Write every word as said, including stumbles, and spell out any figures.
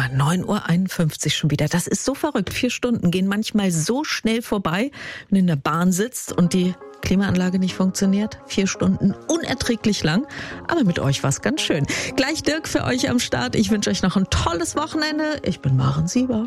neun Uhr einundfünfzig schon wieder. Das ist so verrückt. Vier Stunden gehen manchmal so schnell vorbei, wenn du in der Bahn sitzt und die Klimaanlage nicht funktioniert. Vier Stunden unerträglich lang. Aber mit euch war es ganz schön. Gleich Dirk für euch am Start. Ich wünsche euch noch ein tolles Wochenende. Ich bin Maren Sieber.